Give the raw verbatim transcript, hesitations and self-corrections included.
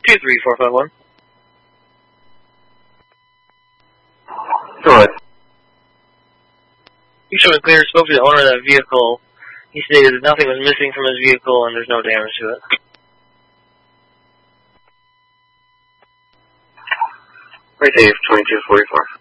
two three four five one. Go ahead. You showed a clear, spoke to the owner of that vehicle. He stated that nothing was missing from his vehicle and there's no damage to it. Right, Dave, twenty-two forty-four.